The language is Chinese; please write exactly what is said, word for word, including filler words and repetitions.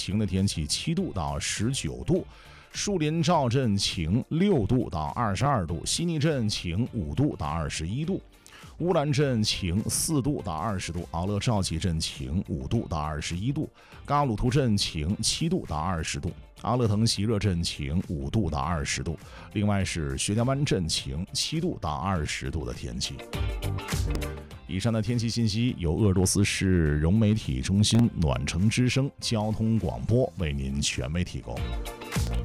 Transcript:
晴的天气，七度到十九度。树林赵镇晴，六度到二十二度；西宁镇晴，五度到二十一度；乌兰镇晴，四度到二十度；敖勒赵集镇晴，五度到二十一度；嘎鲁图镇晴，七度到二十度；阿勒腾席热镇晴，五度到二十度。另外是薛家湾镇晴，七度到二十度的天气。以上的天气信息由鄂尔多斯市融媒体中心暖城之声交通广播为您权威提供。